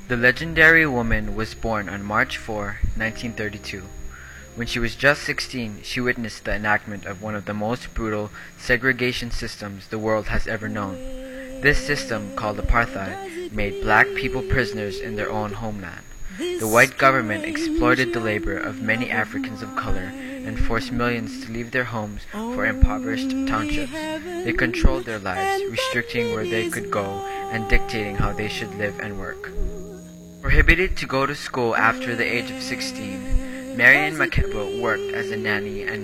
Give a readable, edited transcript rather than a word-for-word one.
The legendary woman was born on March 4, 1932. When she was just 16, she witnessed the enactment of one of the most brutal segregation systems the world has ever known. This system, called apartheid, made black people prisoners in their own homeland. The white government exploited the labor of many Africans of color and forced millions to leave their homes for impoverished townships. They controlled their lives, restricting where they could go and dictating how they should live and work. Prohibited to go to school after the age of 16, Marion Makeba worked as a nanny and